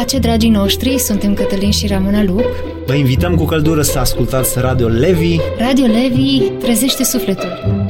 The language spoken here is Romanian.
pace, dragii noștri! Suntem Cătălin și Ramona Luc. Vă invităm cu căldură să ascultați Radio Levi. Radio Levi trezește sufletul.